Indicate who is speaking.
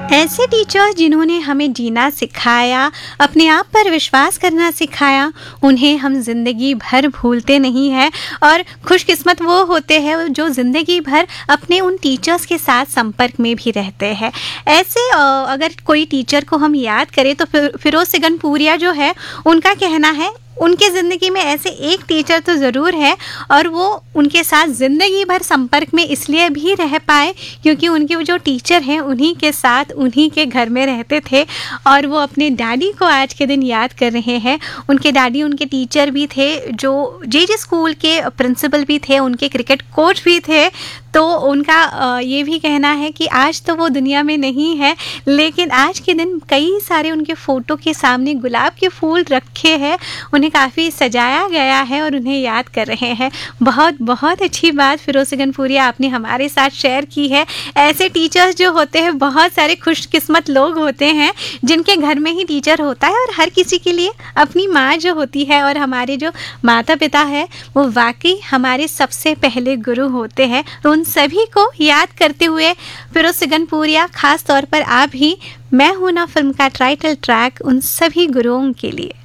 Speaker 1: ऐसे टीचर्स जिन्होंने हमें जीना सिखाया, अपने आप पर विश्वास करना सिखाया, उन्हें हम ज़िंदगी भर भूलते नहीं हैं और खुशकिस्मत वो होते हैं जो ज़िंदगी भर अपने उन टीचर्स के साथ संपर्क में भी रहते हैं। ऐसे अगर कोई टीचर को हम याद करें तो फिरोज़ सिगनपुरिया जो है, उनका कहना है उनके ज़िंदगी में ऐसे एक टीचर तो ज़रूर है और वो उनके साथ ज़िंदगी भर संपर्क में इसलिए भी रह पाए क्योंकि उनके वो जो टीचर हैं उन्हीं के साथ उन्हीं के घर में रहते थे और वो अपने डैडी को आज के दिन याद कर रहे हैं। उनके डैडी उनके टीचर भी थे, जो जे स्कूल के प्रिंसिपल भी थे, उनके क्रिकेट कोच भी थे। तो उनका ये भी कहना है कि आज तो वो दुनिया में नहीं है, लेकिन आज के दिन कई सारे उनके फ़ोटो के सामने गुलाब के फूल रखे हैं, उन्हें काफ़ी सजाया गया है और उन्हें याद कर रहे हैं। बहुत बहुत अच्छी बात फिरोज़ सिगनपुरिया आपने हमारे साथ शेयर की है। ऐसे टीचर्स जो होते हैं, बहुत सारे खुशकिस्मत लोग होते हैं जिनके घर में ही टीचर होता है और हर किसी के लिए अपनी माँ जो होती है और हमारे जो माता पिता है वो वाकई हमारे सबसे पहले गुरु होते हैं। तो उन सभी को याद करते हुए फिरोज़ सिगनपुरिया, ख़ास तौर पर आप ही मैं हूं ना फिल्म का टाइटल ट्रैक उन सभी गुरुओं के लिए।